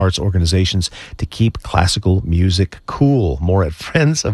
arts organizations to keep classical music cool. More at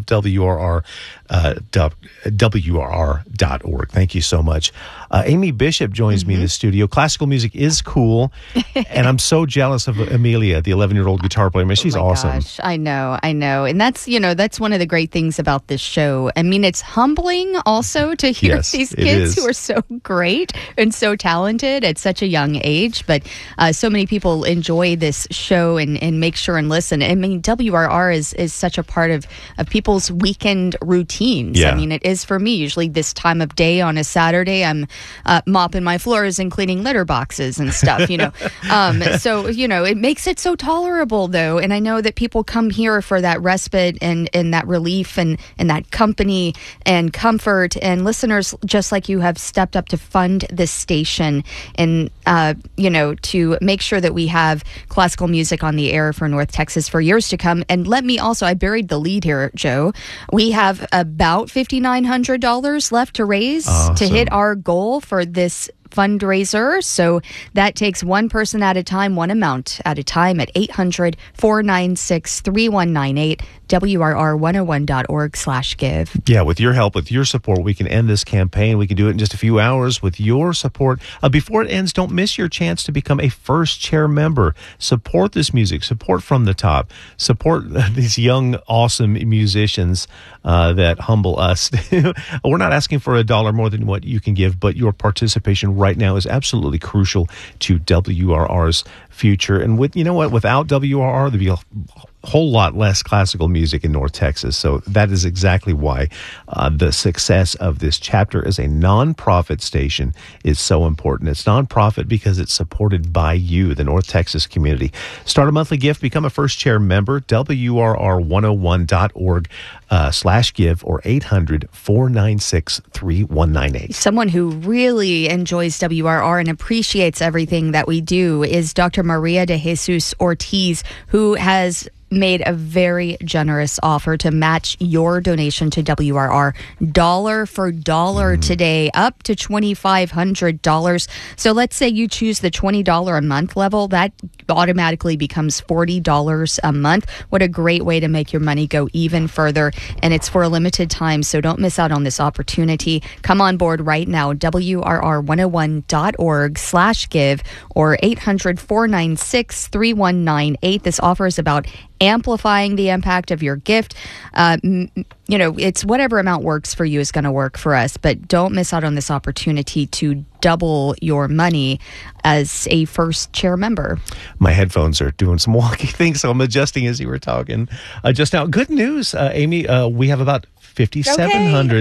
friendsofwrr.org. Thank you so much. Amy Bishop joins me in the studio. Classical music is cool, and I'm so jealous of Amelia, the 11-year-old guitar player. I mean, she's awesome. Gosh, I know. And that's one of the great things about this show. I mean, it's humbling also to hear these kids who are so great and so talented at such a young age, but so many people enjoy this show and make sure and listen. I mean, WRR is such a part of people's weekend routines. Yeah. I mean, it is for me. Usually this time of day on a Saturday, I'm mopping my floors and cleaning litter boxes and stuff, So, it makes it so tolerable, though. And I know that people come here for that respite and that relief and that company and comfort. And listeners, just like you, have stepped up to fund this station and, to make sure that we have classical music on the air for North Texas for years to come. And let me also, I buried the lead here, Joe. We have about $5,900 left to raise to hit our goal for this fundraiser. So that takes one person at a time, one amount at a time at 800-496-3198, WRR101.org/give. Yeah, with your help, with your support, we can end this campaign. We can do it in just a few hours with your support. Before it ends, don't miss your chance to become a first chair member. Support this music. Support from the top. Support these young, awesome musicians that humble us. We're not asking for $1 more than what you can give, but your participation right now is absolutely crucial to WRR's future. And without WRR, there'd be a whole lot less classical music in North Texas. So that is exactly why the success of this chapter as a nonprofit station is so important. It's nonprofit because it's supported by you, the North Texas community. Start a monthly gift, become a first chair member, WRR101.org/give or 800-496-3198. Someone who really enjoys WRR and appreciates everything that we do is Dr. Maria de Jesus Ortiz, who has made a very generous offer to match your donation to WRR dollar for dollar today, up to $2,500. So let's say you choose the $20 a month level. That automatically becomes $40 a month. What a great way to make your money go even further. And it's for a limited time, so don't miss out on this opportunity. Come on board right now, WRR101.org/give or 800-496-3198. This offer is about amplifying the impact of your gift. It's whatever amount works for you is going to work for us, but don't miss out on this opportunity to double your money as a first chair member. My headphones are doing some wonky things, so I'm adjusting as you were talking just now. Good news, Amy. We have about 5,700